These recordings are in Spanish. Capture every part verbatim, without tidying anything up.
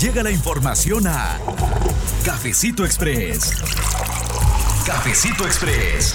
llega la información a Cafecito Express. Cafecito Express.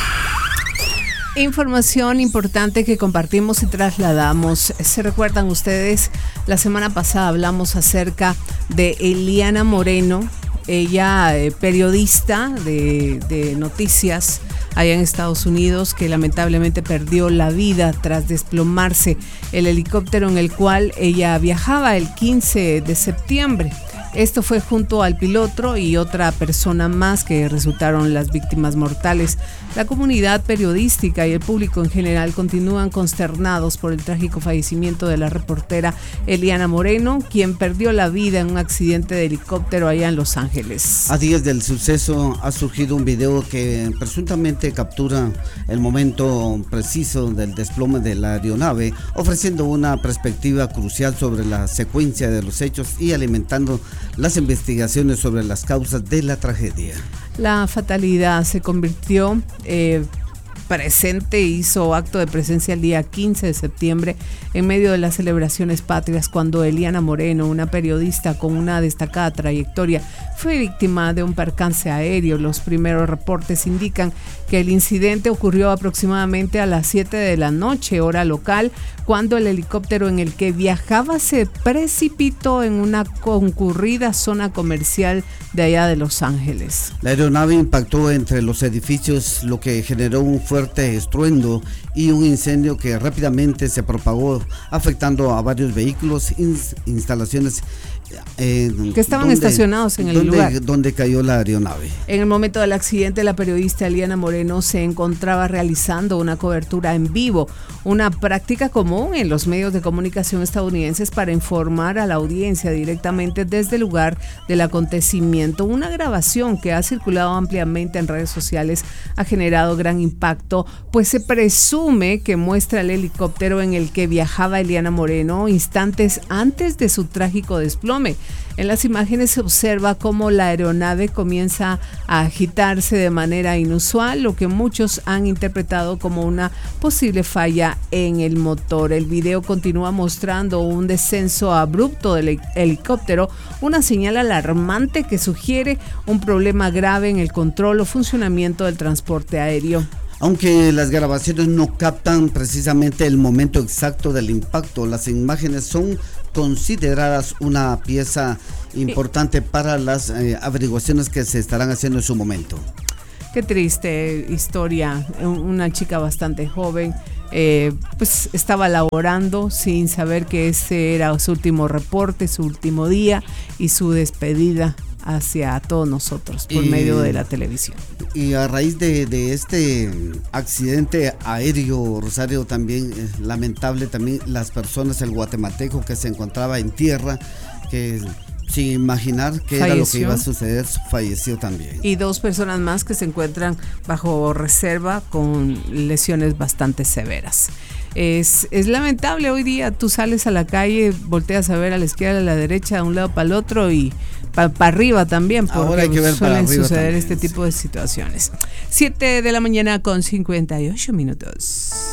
Información importante que compartimos y trasladamos. ¿Se recuerdan ustedes? La semana pasada hablamos acerca de Eliana Moreno, ella eh, periodista de, de noticias allá en Estados Unidos, que lamentablemente perdió la vida tras desplomarse el helicóptero en el cual ella viajaba el quince de septiembre. Esto fue junto al piloto y otra persona más que resultaron las víctimas mortales. La comunidad periodística y el público en general continúan consternados por el trágico fallecimiento de la reportera Eliana Moreno, quien perdió la vida en un accidente de helicóptero allá en Los Ángeles. A días del suceso ha surgido un video que presuntamente captura el momento preciso del desplome de la aeronave, ofreciendo una perspectiva crucial sobre la secuencia de los hechos y alimentando las investigaciones sobre las causas de la tragedia. La fatalidad se convirtió eh, presente, hizo acto de presencia el día quince de septiembre en medio de las celebraciones patrias, cuando Eliana Moreno, una periodista con una destacada trayectoria, fue víctima de un percance aéreo. Los primeros reportes indican que el incidente ocurrió aproximadamente a las siete de la noche, hora local, cuando el helicóptero en el que viajaba se precipitó en una concurrida zona comercial de allá de Los Ángeles. La aeronave impactó entre los edificios, lo que generó un fuerte estruendo y un incendio que rápidamente se propagó, afectando a varios vehículos, ins- instalaciones eh, que estaban donde, estacionados en el donde, lugar donde cayó la aeronave. En el momento del accidente, la periodista Eliana Moreno se encontraba realizando una cobertura en vivo, una práctica común en los medios de comunicación estadounidenses para informar a la audiencia directamente desde el lugar del acontecimiento. Una grabación que ha circulado ampliamente en redes sociales ha generado gran impacto, pues se presume que muestra el helicóptero en el que viajaba Eliana Moreno instantes antes de su trágico desplome. En las imágenes se observa cómo la aeronave comienza a agitarse de manera inusual, lo que muchos han interpretado como una posible falla en el motor. El video continúa mostrando un descenso abrupto del helicóptero, una señal alarmante que sugiere un problema grave en el control o funcionamiento del transporte aéreo. Aunque las grabaciones no captan precisamente el momento exacto del impacto, las imágenes son consideradas una pieza importante para las eh, averiguaciones que se estarán haciendo en su momento. Qué triste historia, una chica bastante joven, eh, pues estaba laborando sin saber que ese era su último reporte, su último día y su despedida hacia todos nosotros por y, medio de la televisión. Y a raíz de, de este accidente aéreo, Rosario, también eh, lamentable también las personas, el guatemalteco que se encontraba en tierra, que sin imaginar qué era lo que iba a suceder, falleció también. Y dos personas más que se encuentran bajo reserva con lesiones bastante severas. Es, es lamentable, hoy día tú sales a la calle, volteas a ver a la izquierda, a la derecha, de un lado para el otro y para pa arriba también, porque ahora hay que ver suelen para suceder también, este tipo de situaciones. siete de la mañana con cincuenta y ocho minutos.